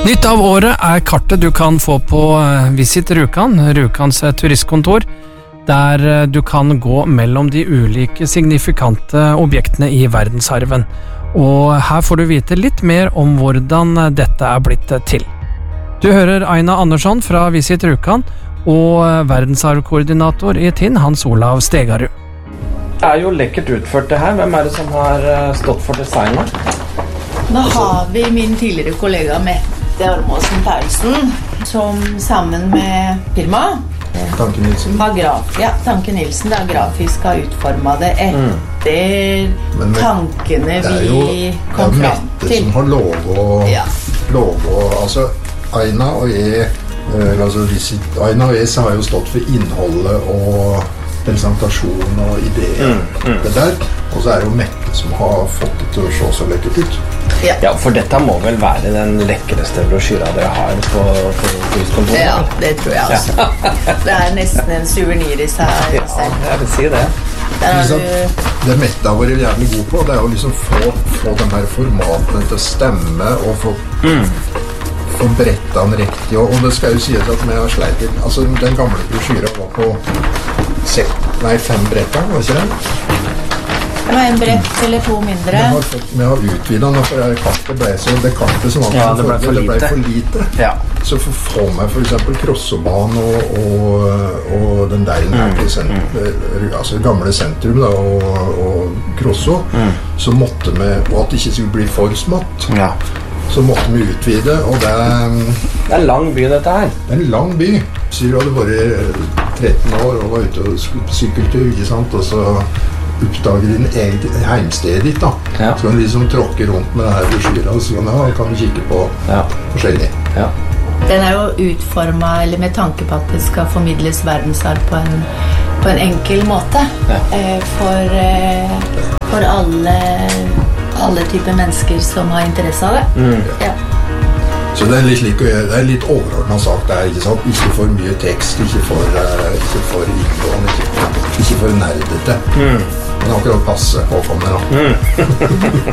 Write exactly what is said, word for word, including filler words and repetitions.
Nytt av året er kartet du kan få på Visit Rjukan, Rjukans turistkontor, der du kan gå mellom de ulike signifikante objektene i verdensarven. Og her får du vite litt mer om hvordan dette er blitt til. Du hører Aina Andersson fra Visit Rjukan og verdensarvkoordinator i Tinn, Hans Olav Stegarud. Det er jo lekkert utført det her. Hvem er det som har stått for designet? Da har vi min tidligere kollega Mette Ormåsen Paulsen, som sammen med firma Tanke Nilsen har graf, ja, Tanke Nilsen da, grafisk har utformet det etter mm. tankene vi kom fram til. Det er Mette som har logo, ja. logo altså Aina og jeg altså Visit, Aina og jeg har jo stått for innholdet og presentasjon og ideer mm, mm. det der, og så er det jo Mette som har fått det til å se så lekkert ut. Ja. ja, for dette må vel være den lekkerste brosjyra dere har på, på turistkontoret? Ja, det tror jeg også. Ja. Det er nesten en souvenir i seg. Ja, jeg vil si det. Der har du... Det Mette har vært jævlig god på, det er å liksom få, få de her formatene til å stemme og få, mm. få brettet den riktig, og, og det skal jo sies at vi har sleit litt. Altså, den gamle brosjyra var på sek, nei, fem bretter, var ikke det? Det var en brett eller to mindre. Vi har, fått, vi har utvidet nå, for det kartet ble så det kartet som ja, det ble for, det ble lite. for lite. Ja. Så for å få med for eksempel Krossobanen og, og, og den der mm. sent, altså gamle sentrum da, og, og Krosso, mm. så måtte vi, og at det ikke skulle bli for smått, ja. så måtte vi utvide, og det Det er en lang by dette her. Det er en lang by. Så du hadde vært tretten år og var ute og sykkeltur, ikke sant, og så oppdager din eget heimsted ditt da. Ja. Så kan du liksom tråkke rundt med denne brosjyra, og så kan, ja, kan du kikke på ja. forskjellig. Ja. Den er jo utformet, eller med tanke på at det skal formidles verdensarv på en, på en enkel måte. Ja. Eh, for, eh, for alle, alle typer mennesker som har interesse av det. Mm. Ja. Så det er litt, like, det er litt overordnet sagt, det er ikke sant, ikke for mye tekst, ikke for, uh, ikke for innlån, ikke, ikke for nerdete. Mm. Men akkurat passe på for meg da. Mm.